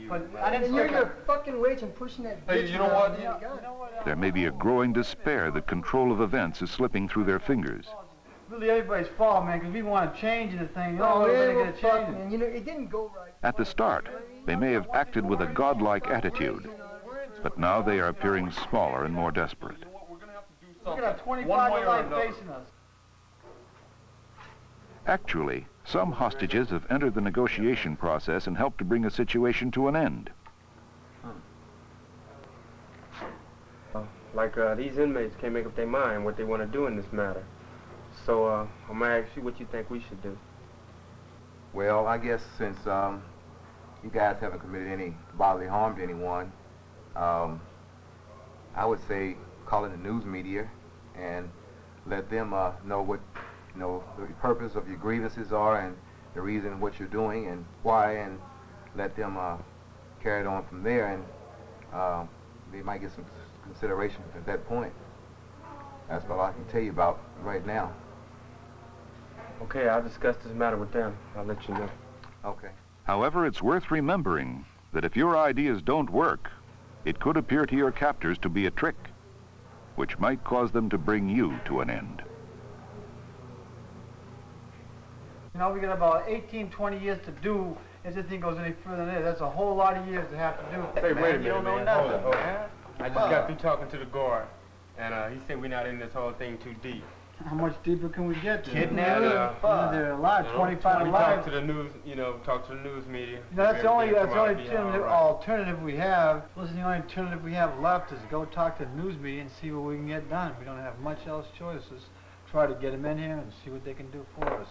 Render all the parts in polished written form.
But I didn't. You're your fucking wage and pushing that. Hey, you know what? There may be a growing despair that control of events is slipping through their fingers. Really everybody's fault, man, because we want to change the thing. Oh, We're yeah, gonna get fuck, change. man. You know, it didn't go right. At the start, they may have acted with a godlike attitude, but now they are appearing smaller and more desperate. Look at that 25 to life facing us. Actually, some hostages have entered the negotiation process and helped to bring a situation to an end. These inmates can't make up their mind what they want to do in this matter. So I'm going to ask you what you think we should do. Well, I guess since you guys haven't committed any bodily harm to anyone, I would say call in the news media and let them know what the purpose of your grievances are and the reason what you're doing and why, and let them carry it on from there, and they might get some consideration at that point. That's all I can tell you about right now. Okay, I'll discuss this matter with them. I'll let you know. Okay. However, it's worth remembering that if your ideas don't work, it could appear to your captors to be a trick, which might cause them to bring you to an end. You know, we got about 18, 20 years to do. If this thing goes any further than that, that's a whole lot of years to have to do. Hey, wait a minute, you don't know man. nothing, Hold it. man. I just got through talking to the guard, and he said we're not in this whole thing too deep. How much deeper can we get? Kidnapping. They're alive, 25 we alive. talk to the news, talk to the news media. That's the only Everything alternative we have. Listen, the only alternative we have left is go talk to the news media and see what we can get done. We don't have much else choices. Try to get them in here and see what they can do for us.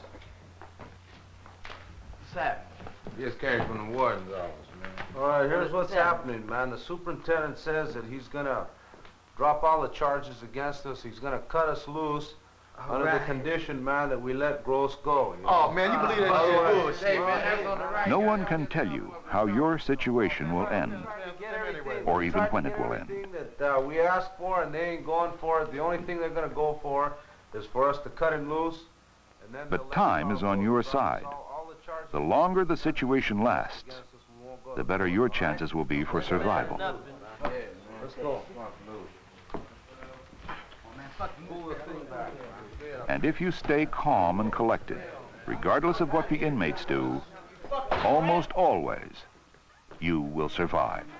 Sap. Yes, Carrie from the warden's office, man. All right, here's what's happening, man. The superintendent says that he's gonna drop all the charges against us. He's gonna cut us loose under the condition, man, that we let Gross go. You know? Oh, man, you believe that shit bullshit. Hey, man, that's on the right. No one can tell you how your situation will end, or even when it will end. Everything that we asked for, and they ain't going for it. The only thing they're gonna go for is for us to cut him loose. And then But time is on your side. The longer the situation lasts, the better your chances will be for survival. Let's go. And if you stay calm and collected, regardless of what the inmates do, almost always, you will survive.